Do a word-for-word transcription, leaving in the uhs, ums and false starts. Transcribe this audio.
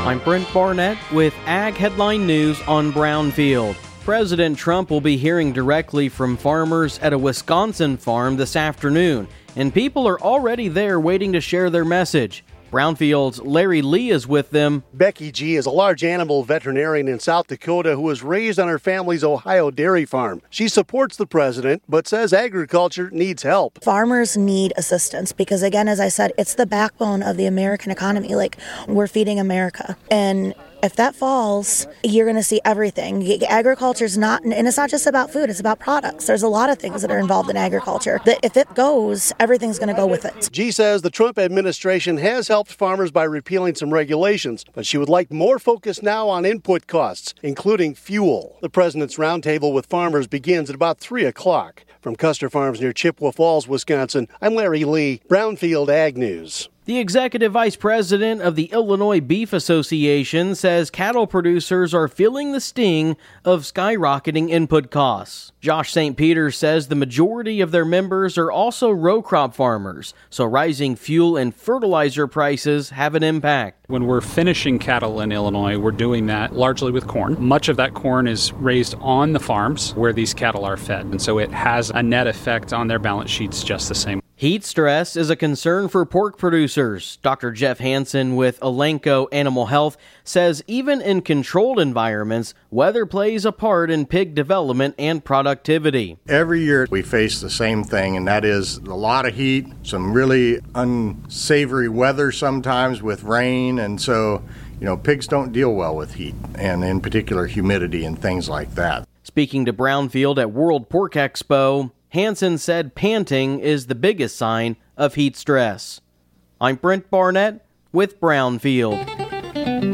I'm Brent Barnett with Ag Headline News on Brownfield. President Trump will be hearing directly from farmers at a Wisconsin farm this afternoon, and people are already there waiting to share their message. Brownfield's Larry Lee is with them. Becky G. is a large animal veterinarian in South Dakota who was raised on her family's Ohio dairy farm. She supports the president, but says agriculture needs help. Farmers need assistance because, again, as I said, it's the backbone of the American economy. Like, we're feeding America. And if that falls, you're going to see everything. Agriculture is not, and it's not just about food, it's about products. There's a lot of things that are involved in agriculture. That if it goes, everything's going to go with it. G says the Trump administration has helped farmers by repealing some regulations, but she would like more focus now on input costs, including fuel. The president's roundtable with farmers begins at about three o'clock. From Custer Farms near Chippewa Falls, Wisconsin, I'm Larry Lee, Brownfield Ag News. The executive vice president of the Illinois Beef Association says cattle producers are feeling the sting of skyrocketing input costs. Josh Saint Peter says the majority of their members are also row crop farmers, so rising fuel and fertilizer prices have an impact. When we're finishing cattle in Illinois, we're doing that largely with corn. Much of that corn is raised on the farms where these cattle are fed, and so it has a net effect on their balance sheets just the same. Heat stress is a concern for pork producers. Doctor Jeff Hansen with Elanco Animal Health says even in controlled environments, weather plays a part in pig development and productivity. Every year we face the same thing, and that is a lot of heat, some really unsavory weather sometimes with rain, and so, you know, pigs don't deal well with heat, and in particular humidity and things like that. Speaking to Brownfield at World Pork Expo, Hansen said panting is the biggest sign of heat stress. I'm Brent Barnett with Brownfield.